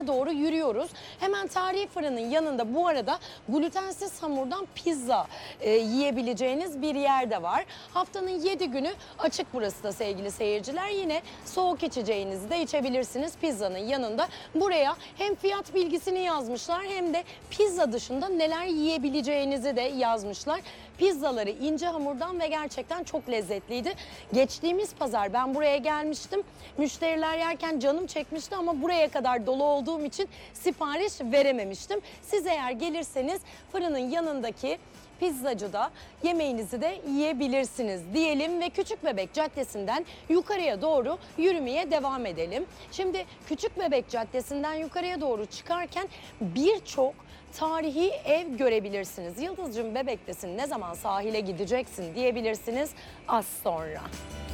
doğru yürüyoruz. Hemen tarihi fırının yanında bu arada glutensiz hamurdan pizza yiyebileceğiniz bir yer de var. Haftanın 7 günü açık burası da sevgili seyirciler. Yine soğuk içeceğinizi de içebilirsiniz pizzanın yanında. Buraya hem fiyat bilgisini yazmışlar hem de pizza dışında neler yiyebileceğinizi de yazmışlar. Pizzaları ince hamurdan ve gerçekten çok lezzetliydi. Geçtiğimiz pazar ben buraya gelmiştim. Müşteriler yerken canım çekmişti ama buraya kadar dolu olduğum için sipariş verememiştim. Siz eğer gelirseniz fırının yanındaki pizzacıda yemeğinizi de yiyebilirsiniz diyelim ve Küçükbebek Caddesi'nden yukarıya doğru yürümeye devam edelim. Şimdi Küçükbebek Caddesi'nden yukarıya doğru çıkarken birçok tarihi ev görebilirsiniz. Yıldızcığım Bebek'tesin, ne zaman sahile gideceksin diyebilirsiniz az sonra.